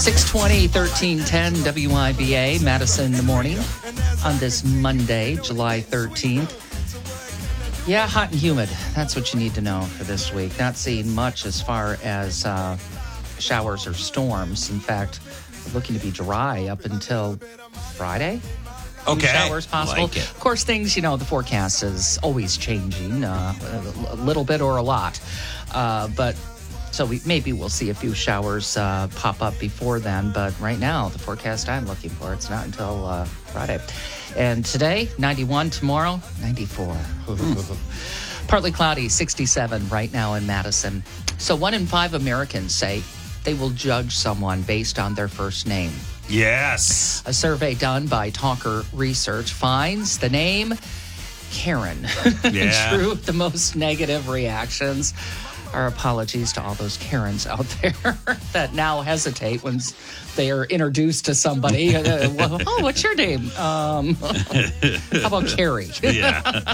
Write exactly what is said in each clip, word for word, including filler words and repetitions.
six twenty, thirteen ten W I B A, Madison in the morning on this Monday, July thirteenth. Yeah, hot and humid. That's what you need to know for this week. Not seeing much as far as uh, showers or storms. In fact, we're looking to be dry up until Friday. Okay. Showers possible. Like it. Of course, things, you know, the forecast is always changing uh, a little bit or a lot. Uh, but so we maybe we'll see a few showers uh, pop up before then. But right now, the forecast I'm looking for, it's not until uh, Friday. And today, ninety-one. Tomorrow, ninety-four. Mm. Partly cloudy, sixty-seven right now in Madison. So one in five Americans say they will judge someone based on their first name. Yes. A survey done by Talker Research finds the name Karen. Yeah. True, the most negative reactions. Our apologies to all those Karens out there that now hesitate when they are introduced to somebody. Uh, well, oh, what's your name? Um, how about Carrie? Yeah.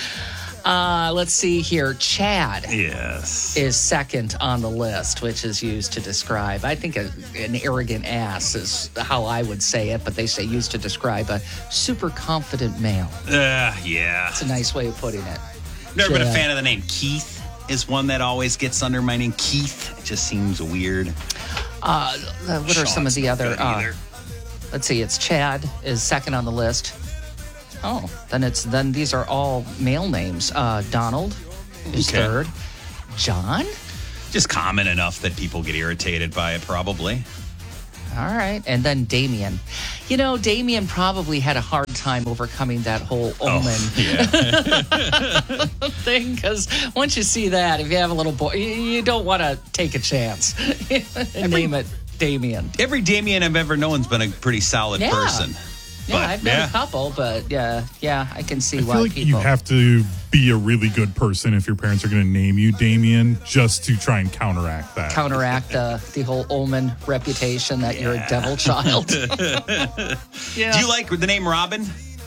Uh, let's see here. Chad Yes. is second on the list, which is used to describe, I think, a, an arrogant ass is how I would say it, but they say used to describe a super confident male. Uh, yeah. It's a nice way of putting it. Never been a Chad. fan of the name Keith. Is one that always gets under my name. Keith. It just seems weird. Uh, what are some of Sean's the not other? good Uh, either. let's see. It's Chad is second on the list. Oh, then it's then these are all male names. Uh, Donald is Okay. third. John. Just common enough that people get irritated by it, probably. All right. And then Damien. You know, Damien probably had a hard time overcoming that whole omen Oh, yeah. thing, because once you see that, if you have a little boy, you you don't want to take a chance and name it Damien. Every Damien I've ever known's been a pretty solid Yeah. person. Yeah, But, I've known yeah. a couple, but yeah, yeah, I can see I why feel like people. you have to be a really good person if your parents are going to name you Damien, just to try and counteract that. counteract the, the whole omen reputation that you're a devil child. Yeah. Do you like the name Robin?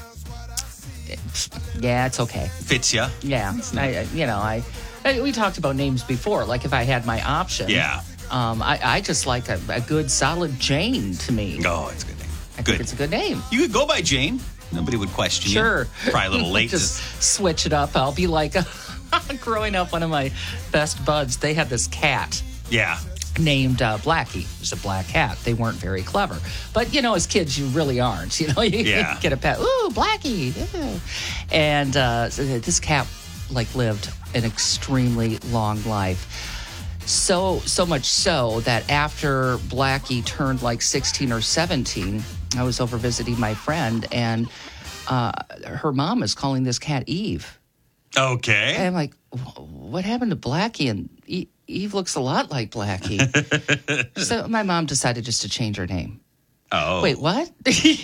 Yeah, it's okay. Fits ya? Yeah, I, you know, I, I we talked about names before. Like if I had my option, Yeah. um, I, I just like a, a good solid Jane to me. Oh, it's a good name. I Good. think it's a good name. You could go by Jane. Nobody would question Sure. you. Probably a little late. Just to, switch it up. I'll be like, growing up, one of my best buds, they had this cat yeah. named uh, Blackie. It was a black cat. They weren't very clever. But, you know, as kids, you really aren't. You know, you Yeah. get a pet. Ooh, Blackie. Ooh. And uh, so this cat, like, lived an extremely long life. So, so much so that after Blackie turned like sixteen or seventeen, I was over visiting my friend, and uh, her mom is calling this cat Eve. Okay. And I'm like, what happened to Blackie? And E- Eve looks a lot like Blackie. So my mom decided just to change her name. Oh. Wait, what?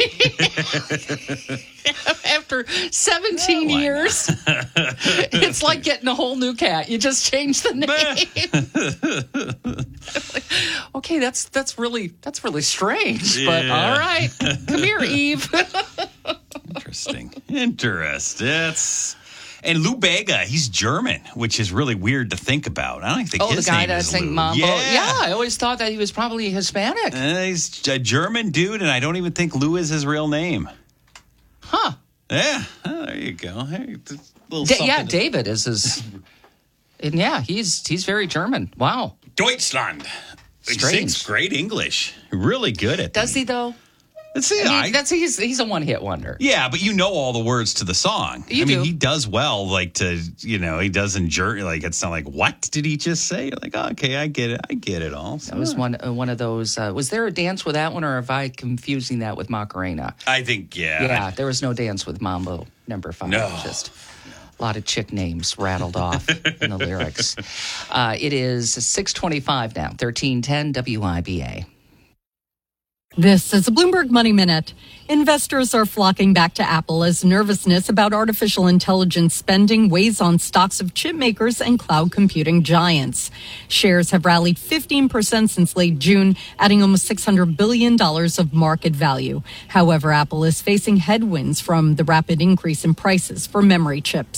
After seventeen Why years, it's like getting a whole new cat. You just change the name. Like, okay, that's that's really that's really strange. But Yeah. all right, come here, Eve. Interesting. Interesting. That's... And Lou Bega, he's German, which is really weird to think about. I don't think Oh, his the guy name that is sang Lou. Mambo. Yeah. Yeah, I always thought that he was probably Hispanic. Uh, he's a German dude, and I don't even think Lou is his real name. Huh. Yeah. Oh, there you go. Hey, a little Da- yeah, something to- David is his. And yeah, he's he's very German. Wow. Deutschland. He Strange. sings great English. Really good at Does he though? Let's see. I mean, I- that's he's he's a one hit wonder. Yeah, but you know all the words to the song. You I mean, do. he does well, like to, you know, he doesn't jerk, like it's not like, what did he just say? You're like, oh, okay, I get it. I get it all. So, That was one uh, one of those. Uh, was there a dance with that one, or am I confusing that with Macarena? I think, yeah. Yeah, there was no dance with Mambo number five. No. Just a lot of chick names rattled off in the lyrics. Uh, it is six twenty-five now, thirteen ten W I B A. This is a Bloomberg Money Minute. Investors are flocking back to Apple as nervousness about artificial intelligence spending weighs on stocks of chip makers and cloud computing giants. Shares have rallied fifteen percent since late June, adding almost six hundred billion dollars of market value. However, Apple is facing headwinds from the rapid increase in prices for memory chips.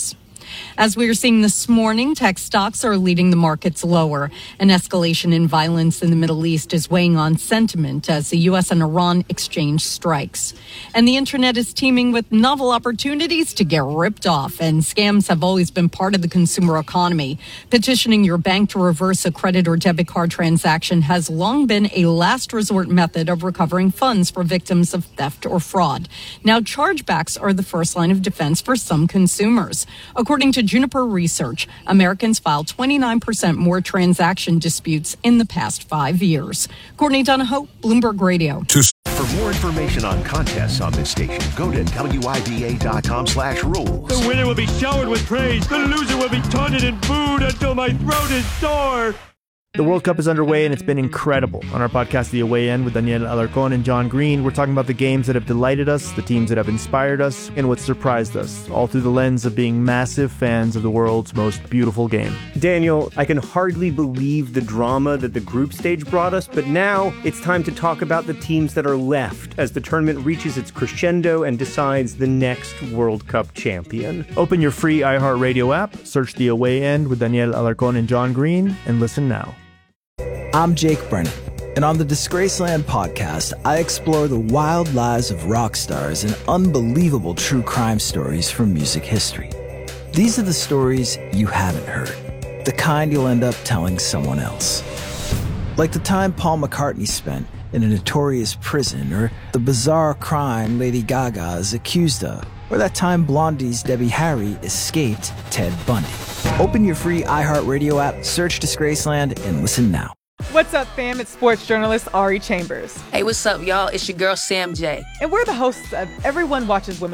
As we are seeing this morning, tech stocks are leading the markets lower. An escalation in violence in the Middle East is weighing on sentiment as the U S and Iran exchange strikes. And the internet is teeming with novel opportunities to get ripped off, and scams have always been part of the consumer economy. Petitioning your bank to reverse a credit or debit card transaction has long been a last resort method of recovering funds for victims of theft or fraud. Now, chargebacks are the first line of defense for some consumers. According to Juniper Research, Americans filed twenty-nine percent more transaction disputes in the past five years. Courtney Donahoe, Bloomberg Radio. For more information on contests on this station, go to W I B A dot com slash rules. The winner will be showered with praise. The loser will be taunted and booed until my throat is sore. The World Cup is underway, and it's been incredible. On our podcast, The Away End, with Daniel Alarcon and John Green, we're talking about the games that have delighted us, the teams that have inspired us, and what surprised us, all through the lens of being massive fans of the world's most beautiful game. Daniel, I can hardly believe the drama that the group stage brought us, but now it's time to talk about the teams that are left as the tournament reaches its crescendo and decides the next World Cup champion. Open your free iHeartRadio app, search The Away End with Daniel Alarcon and John Green, and listen now. I'm Jake Brennan, and on the Disgraceland podcast, I explore the wild lives of rock stars and unbelievable true crime stories from music history. These are the stories you haven't heard, the kind you'll end up telling someone else. Like the time Paul McCartney spent in a notorious prison, or the bizarre crime Lady Gaga is accused of, or that time Blondie's Debbie Harry escaped Ted Bundy. Open your free iHeartRadio app, search Disgraceland, and listen now. What's up, fam? It's sports journalist Ari Chambers. Hey, what's up, y'all? It's your girl, Sam J. And we're the hosts of Everyone Watches Women's